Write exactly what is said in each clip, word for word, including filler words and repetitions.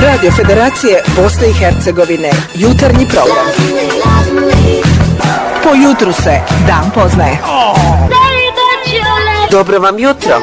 Radio Federacije Bosne i Hercegovine, jutarnji program. Po jutru se dan poznaje. Dobro vam jutro.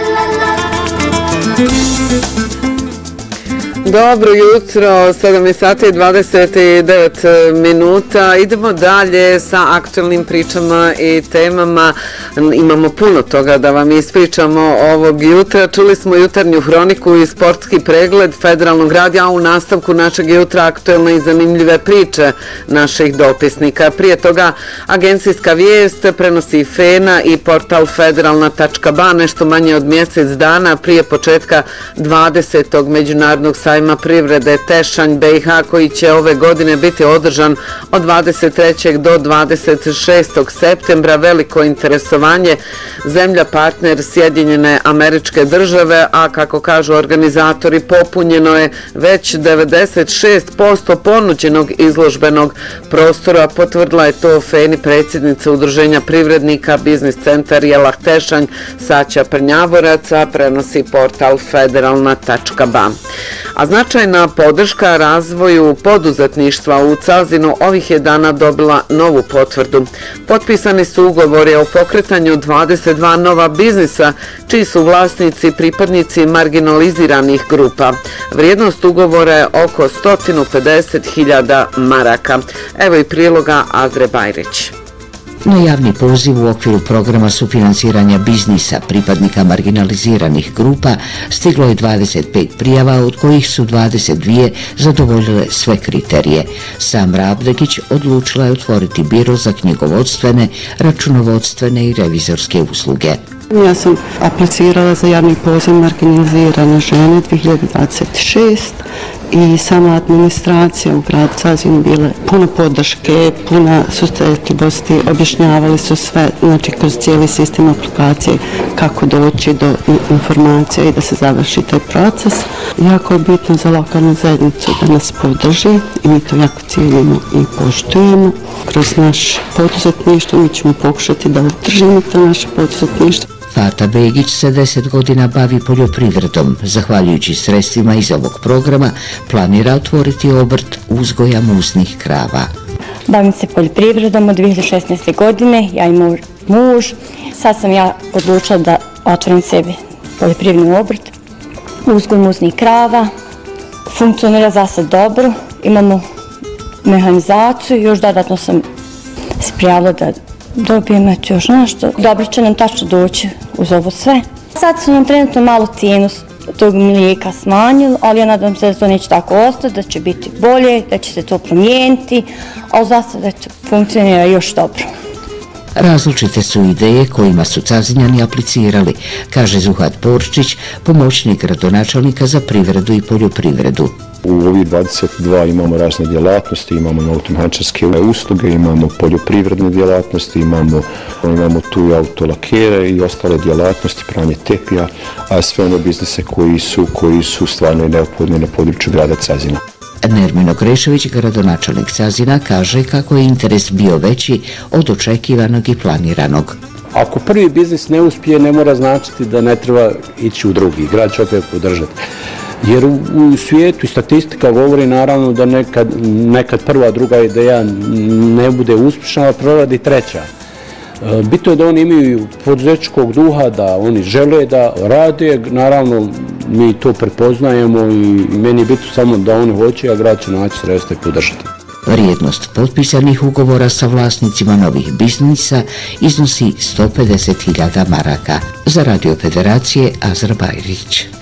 Dobro jutro, sedam sati i dvadeset devet minuta. Idemo dalje sa aktualnim pričama i temama. Imamo puno toga da vam ispričamo ovog jutra. Čuli smo jutarnju hroniku i sportski pregled Federalnog radija, a u nastavku našeg jutra aktualne i zanimljive priče naših dopisnika. Prije toga agencijska vijest prenosi Fena i portal federalna tačka ba nešto manje od mjesec dana prije početka dvadesetog međunarodnog sajma privrede Tešanj be i ha, koji će ove godine biti održan od dvadeset trećeg do dvadeset šestog septembra. Veliko interesovanje, zemlja partner Sjedinjene Američke Države, a kako kažu organizatori, popunjeno je već devedeset šest posto ponuđenog izložbenog prostora. Potvrdila je to Feni predsjednica Udruženja privrednika Biznis centar Jelah Tešanj Saća Prnjavorac, a prenosi portal federalna tačka ba. A značajna podrška razvoju poduzetništva u Cazinu ovih je dana dobila novu potvrdu. Potpisani su ugovori o pokretanju dvadeset dva nova biznisa, čiji su vlasnici pripadnici marginaliziranih grupa. Vrijednost ugovora je oko sto pedeset hiljada maraka. Evo i priloga Azre Bajrić. Na javni poziv u okviru programa sufinansiranja biznisa pripadnika marginaliziranih grupa stiglo je dvadeset pet prijava, od kojih su dvadeset dvije zadovoljile sve kriterije. Samra Abdegić odlučila je otvoriti biro za knjigovodstvene, računovodstvene i revizorske usluge. Ja sam aplicirala za javni poziv marginalizirane žene dvije hiljade dvadeset šeste i sama administracija u gradu Cazinu bila puno podrške, puna susretljivosti, objašnjavali su sve, znači kroz cijeli sistem aplikacije kako doći do informacija i da se završi taj proces. Jako je bitno za lokalnu zajednicu da nas podrži i mi to jako cijenimo i poštujemo. Kroz naš poduzetništvo mi ćemo pokušati da održimo to naše poduzetništvo. Fata Begić se deset godina bavi poljoprivredom. Zahvaljujući sredstvima iz ovog programa planira otvoriti obrt uzgoja muznih krava. Bavim se poljoprivredom od dvije hiljade šesnaeste. godine, ja imam muž. Sad sam ja odlučila da otvorim sebi poljoprivredni obrt, uzgoj muznih krava. Funkcionira za sad dobro, imamo mehanizaciju, još dodatno sam se prijavila da dobijem još nešto. Dobro će nam tačno doći uz ovo sve. Sad su nam trenutno malo cijenu tog mlijeka smanjili, ali ja nadam se da to neće tako ostati, da će biti bolje, da će se to promijeniti, ali za sad da će funkcionira još dobro. Različite su ideje kojima su Cazinjani aplicirali, kaže Zuhat Porčić, pomoćnik gradonačelnika za privredu i poljoprivredu. U ovih dvadeset dva imamo razne djelatnosti, imamo automehaničarske usluge, imamo poljoprivredne djelatnosti, imamo, imamo tu i autolakere i ostale djelatnosti, pranje tepija, a sve one biznise koji su, koji su stvarno neophodni na području grada Cazina. Nermino Krešević, gradonačelnik Cazina, kaže kako je interes bio veći od očekivanog i planiranog. Ako prvi biznis ne uspije, ne mora značiti da ne treba ići u drugi. Grad će opet podržati. Jer u, u svijetu i statistika govori naravno da nekad, nekad prva, druga ideja ne bude uspješna, a proradi treća. Bitno je da oni imaju poduzetničkog duha, da oni žele da rade, naravno mi to prepoznajemo i meni je bitno samo da oni hoće, a grad će naći sredstva i podržati. Vrijednost potpisanih ugovora sa vlasnicima novih biznisa iznosi sto pedeset hiljada maraka. Za Radio Federacije Azra Bajrić.